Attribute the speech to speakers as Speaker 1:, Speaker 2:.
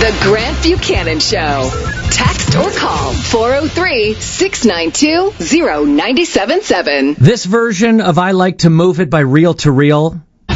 Speaker 1: The Grant Buchanan Show. Text or call 403-692-0977.
Speaker 2: This version of I Like to Move It by Reel to Reel